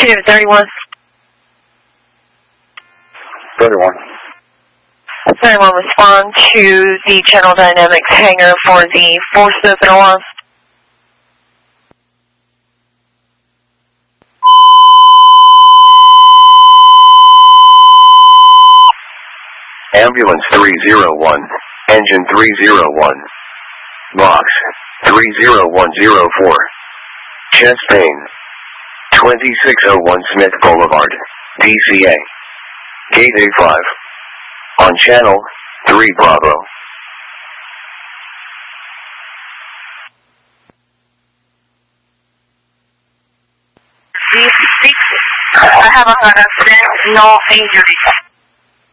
Negative 31. 31. 31, respond to the General Dynamics hangar for the force opener loss. Ambulance 301, engine 301, box 30104, chest pain, 2601 Smith Boulevard, DCA, gate A5, on channel 3 Bravo. I have a heart accident, no injuries.